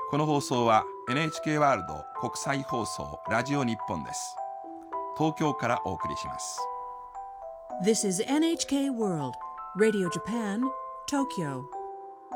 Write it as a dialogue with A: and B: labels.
A: この放送は NHK ワールド国際放送ラジオ日本です。東京からお送りします。
B: This is NHK World Radio Japan, Tokyo.